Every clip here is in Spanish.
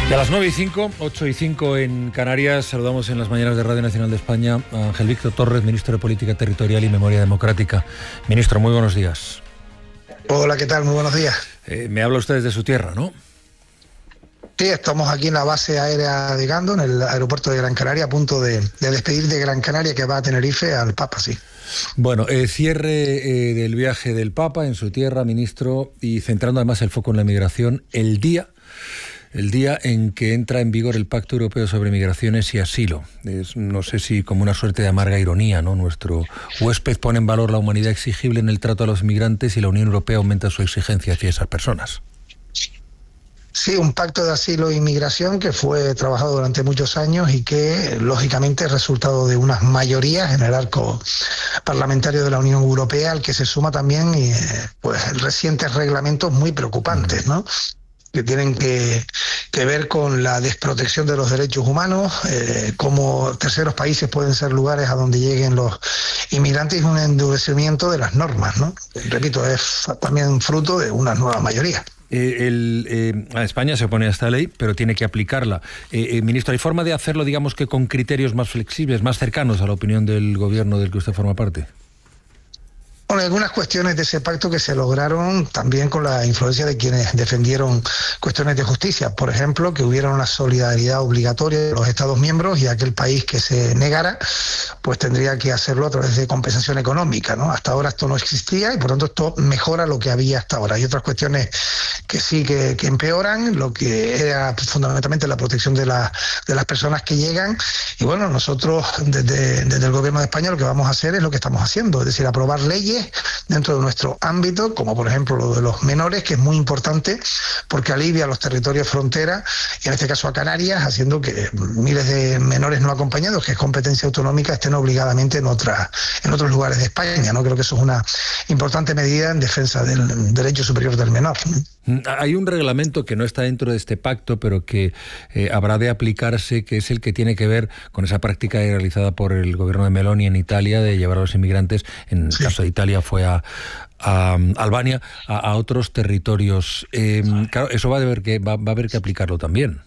Y a las 9:05, 8:05 en Canarias, saludamos en las mañanas de Radio Nacional de España a Ángel Víctor Torres, ministro de Política Territorial y Memoria Democrática. Ministro, muy buenos días. Hola, ¿qué tal? Muy buenos días. Me habla usted desde su tierra, ¿no? Sí, estamos aquí en la base aérea de Gando, en el aeropuerto de Gran Canaria, a punto de despedir de Gran Canaria, que va a Tenerife, al Papa, sí. Bueno, cierre del viaje del Papa en su tierra, ministro, y centrando además el foco en la migración, el día en que entra en vigor el Pacto Europeo sobre Migraciones y Asilo. No sé si como una suerte de amarga ironía, ¿no? Nuestro huésped pone en valor la humanidad exigible en el trato a los migrantes y la Unión Europea aumenta su exigencia hacia esas personas. Sí, un pacto de asilo e inmigración que fue trabajado durante muchos años y que, lógicamente, es resultado de unas mayorías en el arco parlamentario de la Unión Europea, al que se suma también recientes reglamentos muy preocupantes, ¿no?, que tienen que ver con la desprotección de los derechos humanos, cómo terceros países pueden ser lugares a donde lleguen los inmigrantes y un endurecimiento de las normas, ¿no? Repito, es también fruto de una nueva mayoría. España se opone a esta ley, pero tiene que aplicarla. Ministro, ¿hay forma de hacerlo, digamos que con criterios más flexibles, más cercanos a la opinión del gobierno del que usted forma parte? Bueno, algunas cuestiones de ese pacto que se lograron también con la influencia de quienes defendieron cuestiones de justicia. Por ejemplo, que hubiera una solidaridad obligatoria de los Estados miembros y aquel país que se negara, pues tendría que hacerlo a través de compensación económica, ¿no? Hasta ahora esto no existía y por tanto esto mejora lo que había hasta ahora. Hay otras cuestiones que sí que empeoran, lo que era fundamentalmente la protección de las personas que llegan. Y bueno, nosotros desde el gobierno de España lo que vamos a hacer es lo que estamos haciendo, es decir, aprobar leyes dentro de nuestro ámbito, como por ejemplo lo de los menores, que es muy importante porque alivia a los territorios frontera, y en este caso a Canarias, haciendo que miles de menores no acompañados, que es competencia autonómica, estén obligadamente en otros lugares de España, ¿no? Creo que eso es una importante medida en defensa del derecho superior del menor. Hay un reglamento que no está dentro de este pacto, pero que habrá de aplicarse, que es el que tiene que ver con esa práctica realizada por el gobierno de Meloni en Italia de llevar a los inmigrantes, en el caso de Italia fue a Albania, a otros territorios. Claro, eso va a haber que aplicarlo también.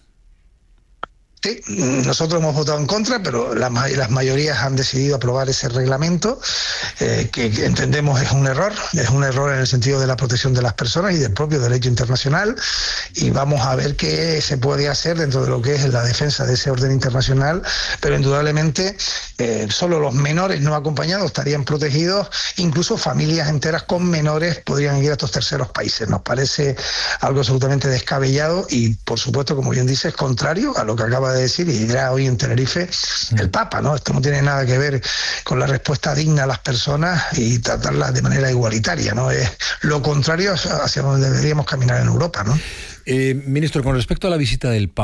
Sí, nosotros hemos votado en contra, pero las mayorías han decidido aprobar ese reglamento, que entendemos es un error en el sentido de la protección de las personas y del propio derecho internacional, y vamos a ver qué se puede hacer dentro de lo que es la defensa de ese orden internacional, pero indudablemente solo los menores no acompañados estarían protegidos, incluso familias enteras con menores podrían ir a estos terceros países. Nos parece algo absolutamente descabellado y, por supuesto, como bien dices, contrario a lo que acaba de decir y dirá hoy en Tenerife el Papa, ¿no? Esto no tiene nada que ver con la respuesta digna a las personas y tratarlas de manera igualitaria, ¿no? Es lo contrario hacia donde deberíamos caminar en Europa, ¿no? Ministro, con respecto a la visita del Papa,